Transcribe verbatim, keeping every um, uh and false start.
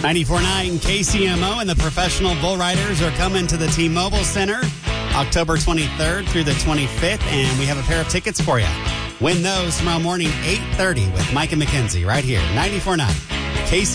ninety-four point nine K C M O and the professional bull riders are coming to the T-Mobile Center October twenty-third through the twenty-fifth, and we have a pair of tickets for you. Win those tomorrow morning, eight thirty with Mike and Mackenzie right here, ninety-four point nine K C M O.